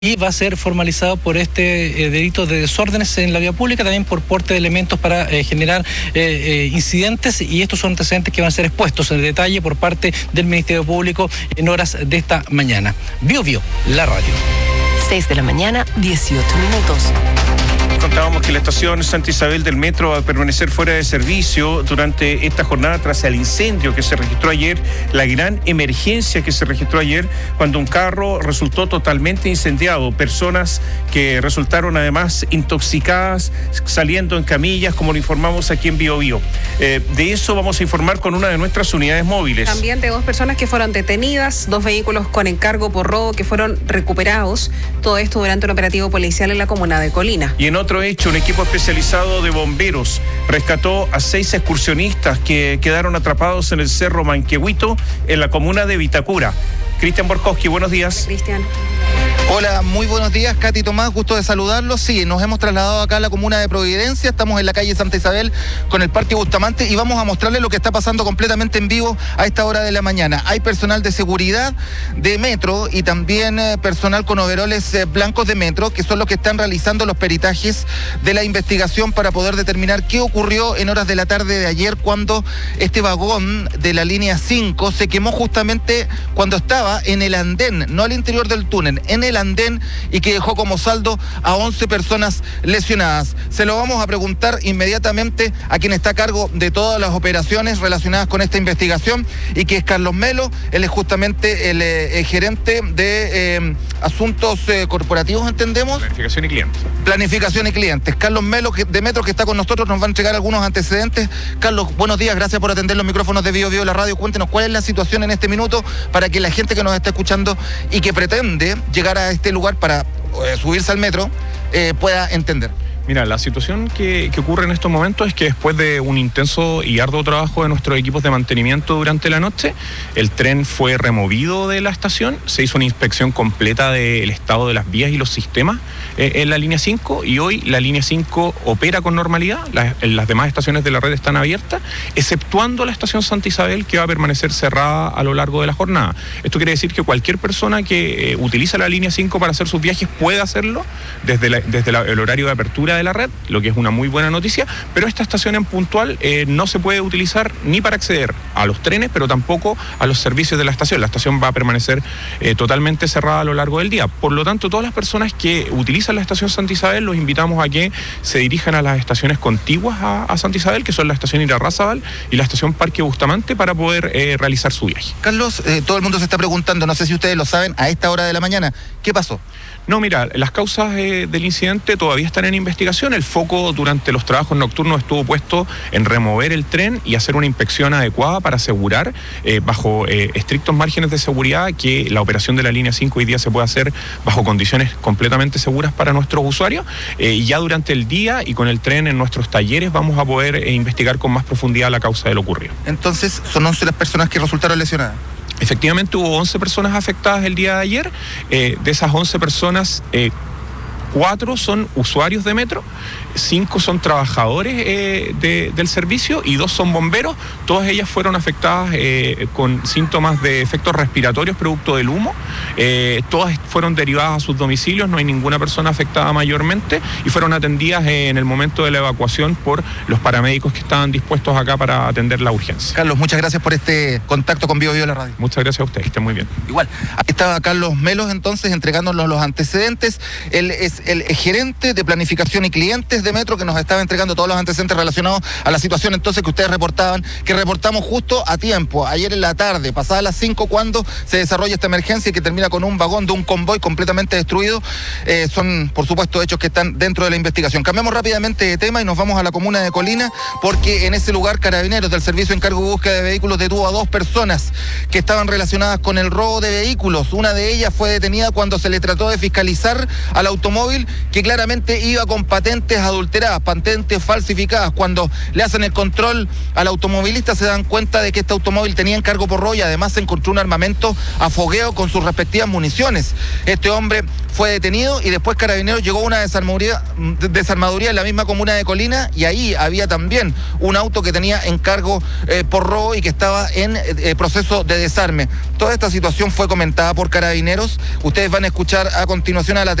y va a ser formalizado por este delito de desórdenes en la vía pública, también por porte de elementos para generar incidentes, y estos son antecedentes que van a ser expuestos en detalle por parte del Ministerio Público en horas de esta mañana. Bio, la radio. 6 de la mañana, 18 minutos. Contábamos que la estación Santa Isabel del Metro va a permanecer fuera de servicio durante esta jornada tras el incendio que se registró ayer, la gran emergencia que se registró ayer cuando un carro resultó totalmente incendiado. Personas que resultaron además intoxicadas, saliendo en camillas, como lo informamos aquí en Bio. De eso vamos a informar con una de nuestras unidades móviles. También de 2 personas que fueron detenidas, 2 vehículos con encargo por robo que fueron recuperados. Todo esto durante un operativo policial en la comuna de Colina. Y en otro hecho, un equipo especializado de bomberos rescató a 6 excursionistas que quedaron atrapados en el Cerro Manquehuito, en la comuna de Vitacura. Cristian Borkowski, buenos días. Cristian. Hola, muy buenos días, Katy, Tomás, gusto de saludarlos. Sí, nos hemos trasladado acá a la comuna de Providencia, estamos en la calle Santa Isabel con el Parque Bustamante y vamos a mostrarles lo que está pasando completamente en vivo a esta hora de la mañana. Hay personal de seguridad de Metro y también personal con overoles blancos de Metro, que son los que están realizando los peritajes de la investigación para poder determinar qué ocurrió en horas de la tarde de ayer cuando este vagón de la línea 5 se quemó justamente cuando estaba en el andén, no al interior del túnel, en el andén, y que dejó como saldo a 11 personas lesionadas. Se lo vamos a preguntar inmediatamente a quien está a cargo de todas las operaciones relacionadas con esta investigación, y que es Carlos Melo. Él es justamente el gerente de asuntos corporativos, entendemos. Planificación y clientes. Planificación y clientes. Carlos Melo de Metro, que está con nosotros, nos va a entregar algunos antecedentes. Carlos, buenos días, gracias por atender los micrófonos de Bio la radio. Cuéntenos cuál es la situación en este minuto para que la gente que nos está escuchando y que pretende llegar a este lugar para subirse al metro pueda entender. Mira, la situación que ocurre en estos momentos es que después de un intenso y arduo trabajo de nuestros equipos de mantenimiento durante la noche, el tren fue removido de la estación, se hizo una inspección completa del estado de las vías y los sistemas en la línea 5, y hoy la línea 5 opera con normalidad. Las demás estaciones de la red están abiertas, exceptuando la estación Santa Isabel, que va a permanecer cerrada a lo largo de la jornada. Esto quiere decir que cualquier persona que utiliza la línea 5 para hacer sus viajes puede hacerlo desde el horario de apertura de la red, lo que es una muy buena noticia, pero esta estación en puntual no se puede utilizar ni para acceder a los trenes, pero tampoco a los servicios de la estación. La estación va a permanecer totalmente cerrada a lo largo del día. Por lo tanto, todas las personas que utilizan la estación Santa Isabel, los invitamos a que se dirijan a las estaciones contiguas a Santa Isabel, que son la estación Irarrázaval y la estación Parque Bustamante, para poder realizar su viaje. Carlos, todo el mundo se está preguntando, no sé si ustedes lo saben, a esta hora de la mañana, ¿qué pasó? No, mira, las causas del incidente todavía están en investigación. El foco durante los trabajos nocturnos estuvo puesto en remover el tren y hacer una inspección adecuada para asegurar, bajo estrictos márgenes de seguridad, que la operación de la línea 5 hoy día se pueda hacer bajo condiciones completamente seguras para nuestros usuarios. Ya durante el día y con el tren en nuestros talleres vamos a poder investigar con más profundidad la causa de lo ocurrido. Entonces, son 11 las personas que resultaron lesionadas. Efectivamente, hubo 11 personas afectadas el día de ayer. De esas 11 personas, 4 son usuarios de Metro, 5 son trabajadores del servicio y 2 son bomberos. Todas ellas fueron afectadas con síntomas de efectos respiratorios producto del humo. Todas fueron derivadas a sus domicilios, no hay ninguna persona afectada mayormente, y fueron atendidas en el momento de la evacuación por los paramédicos que estaban dispuestos acá para atender la urgencia. Carlos, muchas gracias por este contacto con Bio la radio. Muchas gracias a ustedes, que estén muy bien. Igual, ahí estaba Carlos Melos entonces entregándonos los antecedentes. Él es el gerente de planificación y clientes de Metro, que nos estaba entregando todos los antecedentes relacionados a la situación entonces que ustedes reportaban, que reportamos justo a tiempo, ayer en la tarde, pasadas las 5, cuando se desarrolla esta emergencia y que termina con un vagón de un convoy completamente destruido. Son, por supuesto, hechos que están dentro de la investigación. Cambiamos rápidamente de tema y nos vamos a la comuna de Colina, porque en ese lugar Carabineros del Servicio de Encargo y Búsqueda de Vehículos detuvo a 2 personas que estaban relacionadas con el robo de vehículos. Una de ellas fue detenida cuando se le trató de fiscalizar al automóvil automóvil que claramente iba con patentes adulteradas, patentes falsificadas. Cuando le hacen el control al automovilista se dan cuenta de que este automóvil tenía encargo por robo y además se encontró un armamento a fogueo con sus respectivas municiones. Este hombre fue detenido y después Carabineros llegó a una desarmaduría en la misma comuna de Colina y ahí había también un auto que tenía encargo por robo y que estaba en proceso de desarme. Toda esta situación fue comentada por Carabineros. Ustedes van a escuchar a continuación a la